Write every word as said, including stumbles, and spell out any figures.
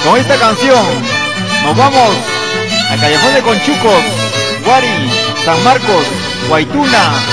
Con esta canción nos vamos al Callejón de Conchucos, Guari, San Marcos, Guaituna,